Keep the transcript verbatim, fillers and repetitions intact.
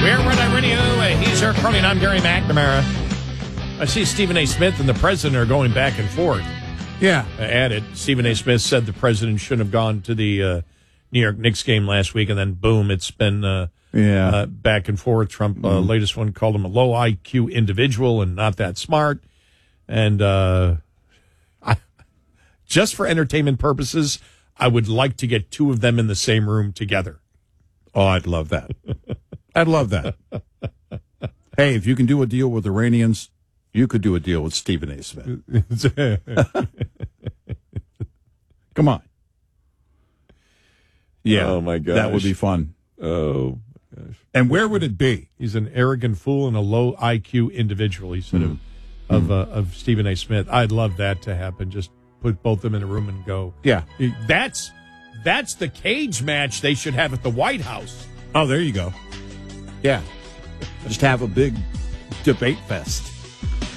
Bear Red Radio. Uh, he's Eric Cronin. I'm Gary McNamara. I see Stephen A. Smith and the president are going back and forth. Yeah. Uh, at it. Stephen A. Smith said the president shouldn't have gone to the uh, New York Knicks game last week, and then boom, it's been uh, yeah. uh, back and forth. Trump, uh, mm. latest one, called him a low I Q individual and not that smart. And uh, I, just for entertainment purposes, I would like to get two of them in the same room together. Oh, I'd love that. I'd love that. Hey, if you can do a deal with Iranians, you could do a deal with Stephen A. Smith. Come on. Yeah. Oh, my gosh. That would be fun. Oh, my gosh. And where would it be? He's an arrogant fool and a low I Q individual, he said, mm. of, of, uh, of Stephen A. Smith. I'd love that to happen. Just put both of them in a room and go. Yeah. That's, that's the cage match they should have at the White House. Oh, there you go. Yeah. Just have a big debate fest.